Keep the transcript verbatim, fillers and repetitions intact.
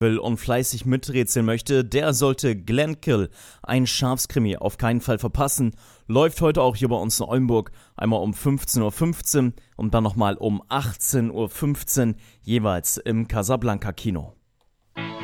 will und fleißig miträtseln möchte, der sollte Glenkill, ein Schafskrimi, auf keinen Fall verpassen. Läuft heute auch hier bei uns in Oldenburg, einmal um fünfzehn Uhr fünfzehn und dann nochmal um achtzehn Uhr fünfzehn, jeweils im Casablanca Kino.